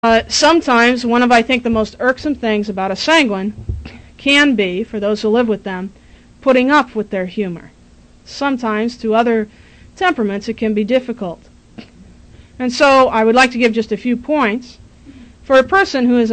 Sometimes one of, I think, the most irksome things about a sanguine can be, for those who live with them, putting up with their humor. Sometimes, to other temperaments, it can be difficult. And so I would like to give just a few points for a person who is